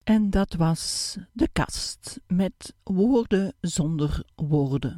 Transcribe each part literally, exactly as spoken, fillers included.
En dat was De Kast met Woorden zonder woorden.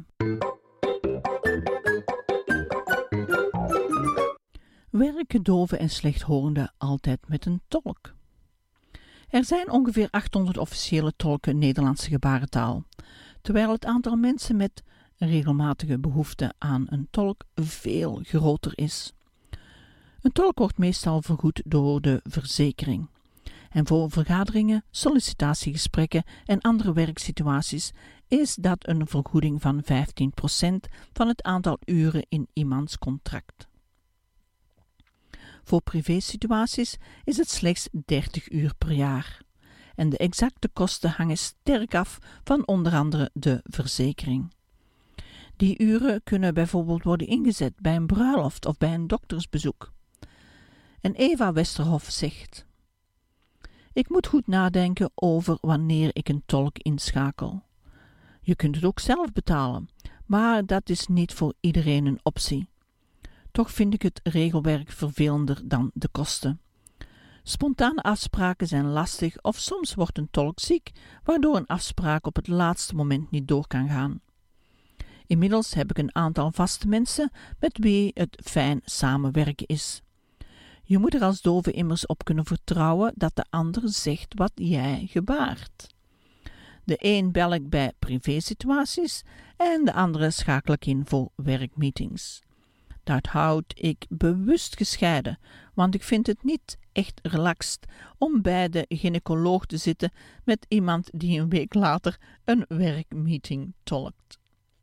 Werken doven en slechthorenden altijd met een tolk? Er zijn ongeveer achthonderd officiële tolken Nederlandse gebarentaal, terwijl het aantal mensen met regelmatige behoefte aan een tolk veel groter is. Een tolk wordt meestal vergoed door de verzekering. En voor vergaderingen, sollicitatiegesprekken en andere werksituaties is dat een vergoeding van vijftien procent van het aantal uren in iemands contract. Voor privésituaties is het slechts dertig uur per jaar. En de exacte kosten hangen sterk af van onder andere de verzekering. Die uren kunnen bijvoorbeeld worden ingezet bij een bruiloft of bij een doktersbezoek. En Eva Westerhof zegt: ik moet goed nadenken over wanneer ik een tolk inschakel. Je kunt het ook zelf betalen, maar dat is niet voor iedereen een optie. Toch vind ik het regelwerk vervelender dan de kosten. Spontane afspraken zijn lastig of soms wordt een tolk ziek, waardoor een afspraak op het laatste moment niet door kan gaan. Inmiddels heb ik een aantal vaste mensen met wie het fijn samenwerken is. Je moet er als dove immers op kunnen vertrouwen dat de ander zegt wat jij gebaart. De een bel ik bij privésituaties en de andere schakel ik in voor werkmeetings. Dat houd ik bewust gescheiden, want ik vind het niet echt relaxed om bij de gynaecoloog te zitten met iemand die een week later een werkmeeting tolkt.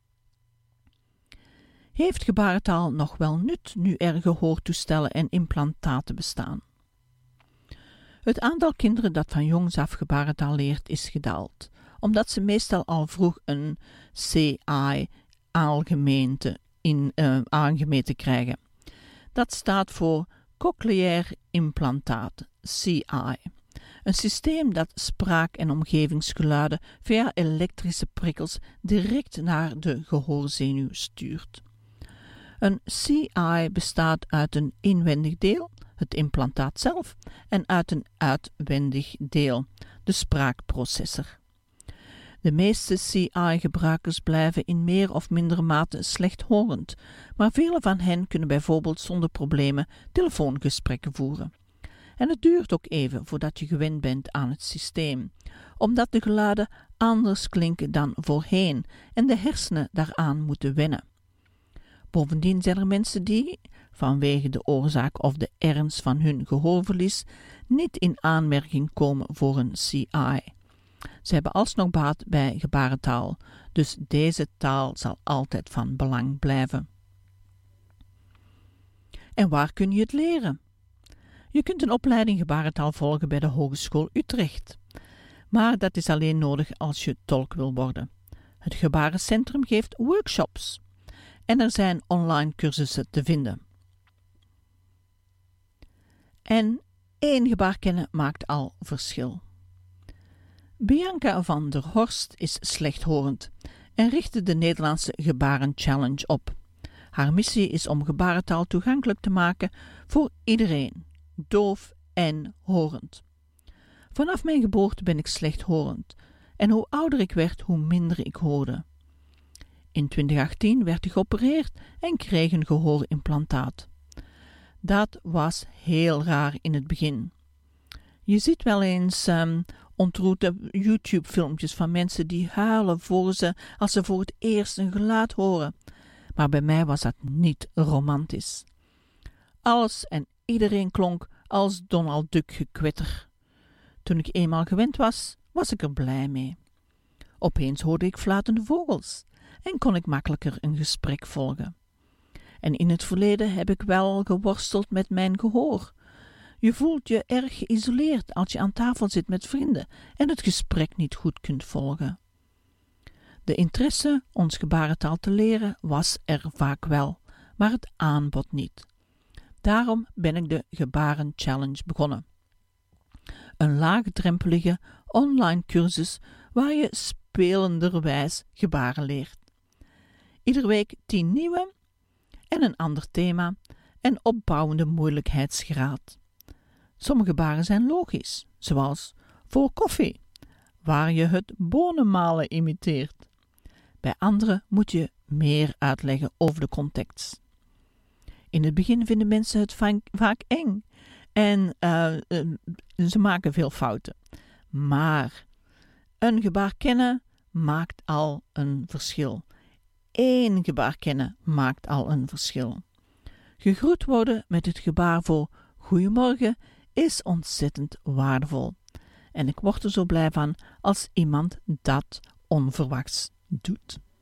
Heeft gebarentaal nog wel nut nu er gehoortoestellen en implantaten bestaan? Het aantal kinderen dat van jongs af gebarentaal leert is gedaald, omdat ze meestal al vroeg een C I aangemeente in, uh, aangemeten krijgen. Dat staat voor cochleair implantaat, C I. Een systeem dat spraak- en omgevingsgeluiden via elektrische prikkels direct naar de gehoorzenuw stuurt. Een C I bestaat uit een inwendig deel, het implantaat zelf, en uit een uitwendig deel, de spraakprocessor. De meeste C I-gebruikers blijven in meer of mindere mate slechthorend, maar vele van hen kunnen bijvoorbeeld zonder problemen telefoongesprekken voeren. En het duurt ook even voordat je gewend bent aan het systeem, omdat de geluiden anders klinken dan voorheen en de hersenen daaraan moeten wennen. Bovendien zijn er mensen die, vanwege de oorzaak of de ernst van hun gehoorverlies, niet in aanmerking komen voor een C I. Ze hebben alsnog baat bij gebarentaal, dus deze taal zal altijd van belang blijven. En waar kun je het leren? Je kunt een opleiding gebarentaal volgen bij de Hogeschool Utrecht. Maar dat is alleen nodig als je tolk wil worden. Het Gebarencentrum geeft workshops. En er zijn online cursussen te vinden. En één gebaar kennen maakt al verschil. Bianca van der Horst is slechthorend en richtte de Nederlandse Gebaren Challenge op. Haar missie is om gebarentaal toegankelijk te maken voor iedereen, doof en horend. Vanaf mijn geboorte ben ik slechthorend en hoe ouder ik werd, hoe minder ik hoorde. In twintig achttien werd ik geopereerd en kreeg een gehoorimplantaat. Dat was heel raar in het begin. Je ziet wel eens um, ontroerde YouTube-filmpjes van mensen die huilen voor ze als ze voor het eerst een geluid horen. Maar bij mij was dat niet romantisch. Alles en iedereen klonk als Donald Duck gekwetter. Toen ik eenmaal gewend was, was ik er blij mee. Opeens hoorde ik fluitende vogels en kon ik makkelijker een gesprek volgen. En in het verleden heb ik wel geworsteld met mijn gehoor. Je voelt je erg geïsoleerd als je aan tafel zit met vrienden en het gesprek niet goed kunt volgen. De interesse ons gebarentaal te leren was er vaak wel, maar het aanbod niet. Daarom ben ik de Gebaren Challenge begonnen. Een laagdrempelige online cursus waar je spelenderwijs gebaren leert. Iedere week tien nieuwe en een ander thema en opbouwende moeilijkheidsgraad. Sommige gebaren zijn logisch, zoals voor koffie, waar je het bonenmalen imiteert. Bij anderen moet je meer uitleggen over de context. In het begin vinden mensen het vaak eng en uh, uh, ze maken veel fouten. Maar een gebaar kennen maakt al een verschil. Eén gebaar kennen maakt al een verschil. Gegroet worden met het gebaar voor goeiemorgen is ontzettend waardevol. En ik word er zo blij van als iemand dat onverwachts doet.